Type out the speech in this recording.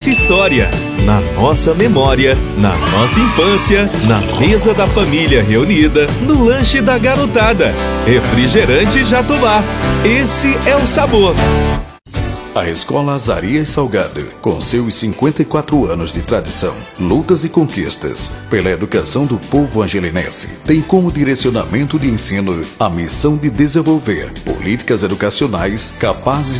nossa história, na nossa memória, na nossa infância, na mesa da família reunida, no lanche da garotada. Refrigerante Jatobá. Esse é o sabor. A Escola Azarias Salgado, com seus 54 anos de tradição, lutas e conquistas pela educação do povo angelinense, tem como direcionamento de ensino a missão de desenvolver políticas educacionais capazes